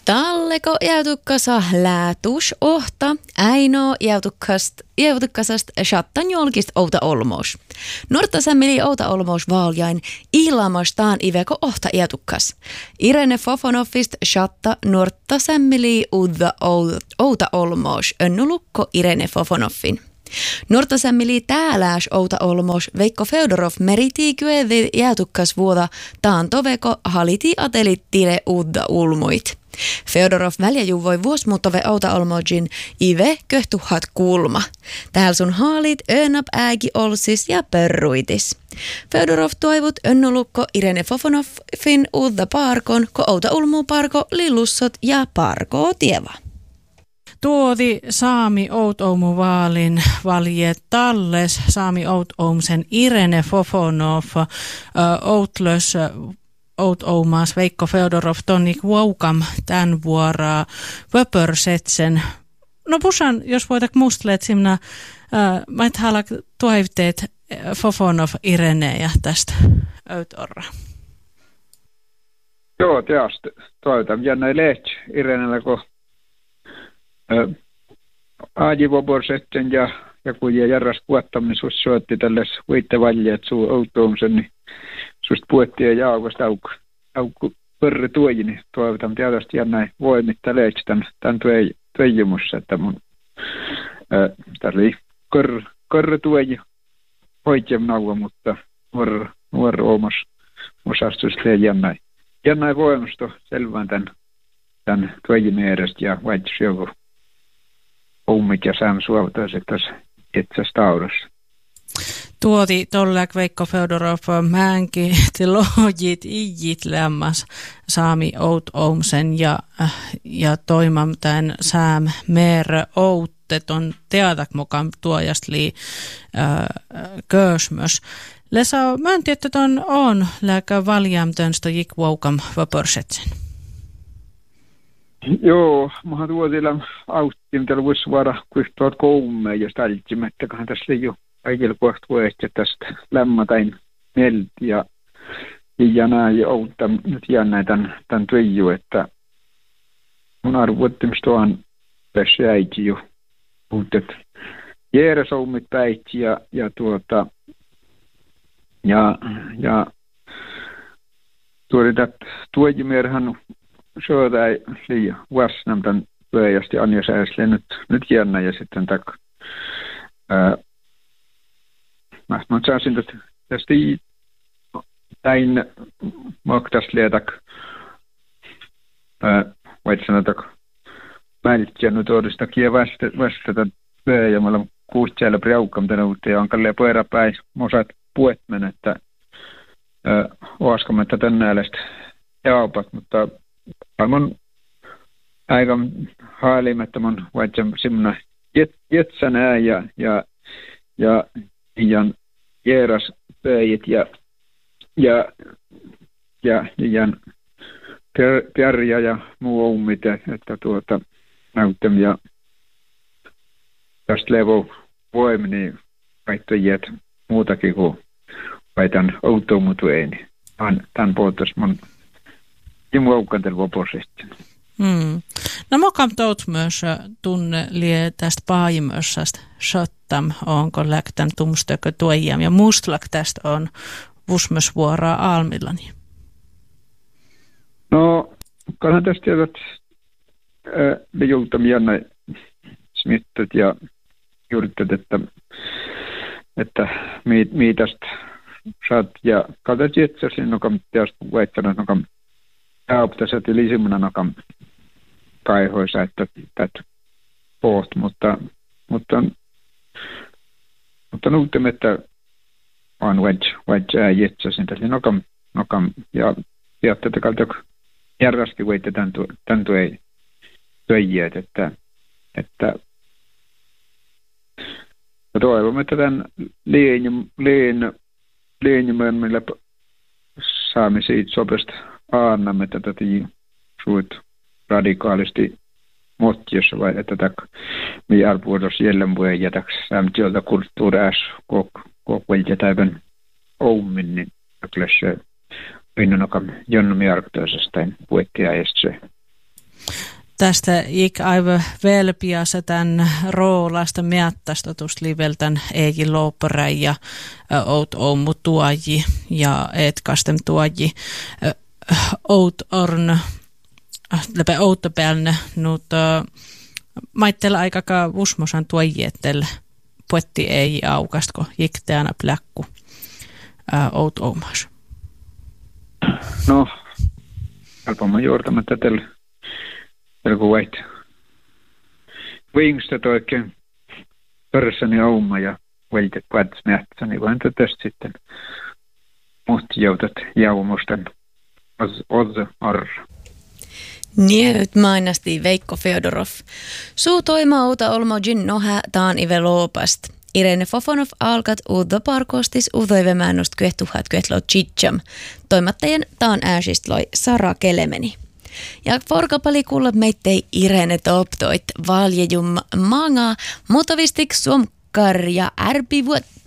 Talleko jäytukkasa läätus ohta, äino jäytukkasast shattan jolkist outa olmos. Nortasämmili outa olmos valjain ihlamastaan iveko ohta jäytukkas. Irene Fofonoffist shatta nortasämmili outa olmos, önnulukko Irene Fofonoffin. Nortasämmili täälääs outa olmos Veikko Feodorov meritii kyövi jäytukkas vuoda taan toveko haliti atelittiile uudda ulmuit. Feodorov väljäjuvoi vuosmuuttove outa olmojin ive köhtuhat kulma. Tääl sun haalit önap ääki olsis ja pörruitis. Feodorov toivut önnulukko Irene Fofonoffin uudda parkon, ko outa ulmuu parko lilussot ja parkoo tieva. Tuoti Saami Outoumu vaalin valje talles Saami Outoumsen Irene Fofonov outlös Outoumaas Veikko Feodorov Tonik Woukam tämän vuoraa Vöpörsetsen. No pusan, jos voitak mustleet simna, mä et halak toivteet Fofonov Irene ja tästä Outorra. Joo, teast toivotan jännä leht Irenellä, kun Aajivoborsetten ja kun järras puottaminen sus soitti tälles uittevaljeet suu Outoumsen, niin susta puettiin ja jaukosta aukku pörri tuoji, niin toivotan tietysti jännä voimitta leht tämän tuojimussa, että mun tarvii körri tuoji hoitjem nauva, mutta nuor omas osastus jännä voimusta selvään tämän tuojin edestä ja vaihtus joku ummit ja sään suovataisi tässä itsestä taudassa. Tuoti tollak Veikko Feodorov määnki tilojit ijit lämmas Saami Outoumsen ja toimam tämän sääm meere outteton teatak mukaan tuojastli köösmös. Lesa myönti, että ton on lääkä valjamtönstä jikvoukam vapörsetsen. Joo, mä tuotilla auttiin tällä voisi vara kuihtuvat koumea ja stältsimättäköhän tässä jo kaikilla kohta voi tästä lämmätain melti ja näin ja auttaa nyt jännä tämän tyiju, että mun arvoittimista on tässä äiti jo puhuttet järjesoumit päiti ja tuojimierhän syödään liian vastaan tämän pöijästi Anja Sääsle nyt jännä ja sitten mä saasin tästä näin maktasleetak vaikka sanotaan mältsiä nyt odista kie vastata pöijä. Mä olen kuustiellä priaukam tänä uutta ja on kalleen poerapäin osat puetmen, että oaskamatta tänne äälestä jaupat, mutta aivan aika haalimattoman vaikka semmoinen jetsänää ja jeeras pöijit ja pärjä ja muu ummit, että näyttäm ja tästä levo voimi, niin vaihtojiet muutakin kuin vaitan outoumutueeni. Tämän puhutus mun Jimoukantel vaposesti. No mokam tout myös tunne lie tästä paajimössästä shottam, onko läktän tumstökö tuojam ja mustlak tästä on vusmösvuoraa almillani. No, kannattaa tästä tiedät liiultam jännä smittat ja juurittat, että mitästä saat ja kaltaisi jetsäsi nokam tästä vaihtanut nokam jauptaset ja lisimuna nokam kaihoisa, että poht, mutta nuutem, että on vaihtaa jetsäsin tässä nokam ja tätä kalta järjasti voitte tämän tuojiet, että toivomme, että tämän lienjumön, millä saamme siitä sopesta aannamme tätä suut radikaalisti motjossa vai että mi alpuodos jälleen voi jätäks samtiolta kulttuuras kokvelja täyvän oummin, niin kyllä se pinnonokam jonnomi arktoisesta puettia se. Tästä ik aivan velpiassa tämän roolasta miattasta tuosta liveltän ei loppuräi ja oot ommu tuoji ja et kastem tuoji oot orn läpä outtopelne nut maittella aikakaan usmosan tuoji ettel puetti ei aukastko jikteana pläkku oot omas. No, helpomman juurtamatta tällä kuvat. Viingstat oikein pörssani auma ja veltet padsmätsani, vaan tästä sitten muhti joutat jaumustan odza arra. Nyt mainasti Veikko Feodorov. Suu toima outa olmojin nohä taan ive loopast. Irene Fofonov alkat uudda parkostis uudhoivemäännust kyehtuhat kyehtlot chicham. Toimattajan taan ääsistloi Sara Kelemeni. Ja forkapali kuulla meittei Irene toptoit valjejum manga, mutovistik suomkar ja ärpivuot